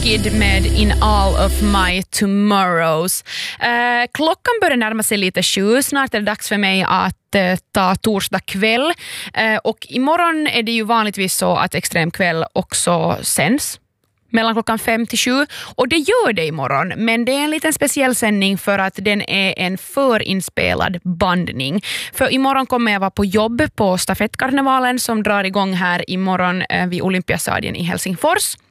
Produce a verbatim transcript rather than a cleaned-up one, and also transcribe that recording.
Kid med In All of My Tomorrows. Eh, klockan börjar närma sig lite sju. Snart är det dags för mig att eh, ta torsdag kväll. Eh, och imorgon är det ju vanligtvis så att Extremkväll också sänds mellan klockan fem till sju. Och det gör det imorgon. Men det är en liten speciell sändning för att den är en förinspelad bandning. För imorgon kommer jag vara på jobb på stafettkarnevalen som drar igång här imorgon eh, vid Olympiastadion i Helsingfors.